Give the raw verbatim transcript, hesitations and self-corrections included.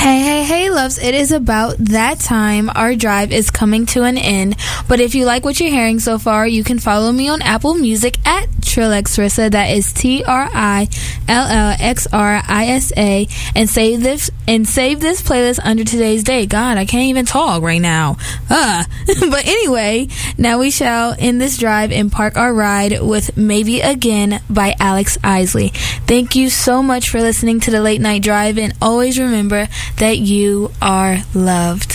Hey, hey, hey, loves. It is about that time. Our drive is coming to an end. But if you like what you're hearing so far, you can follow me on Apple Music at Trillexrissa. That is T R I L L X R I S A. And save this and save this playlist under today's date. God, I can't even talk right now. Uh. But anyway, now we shall end this drive and park our ride with Maybe Again by Alex Isley. Thank you so much for listening to the Late Night Drive, and always remember that you are loved.